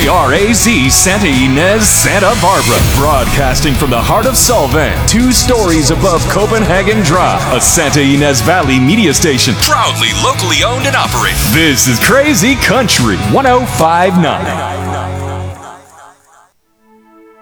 KRAZ Santa Ynez, Santa Barbara. Broadcasting from the heart of Solvang, 2 stories above Copenhagen Drive. A Santa Ynez Valley media station. Proudly locally owned and operated. This is Crazy Country 1059.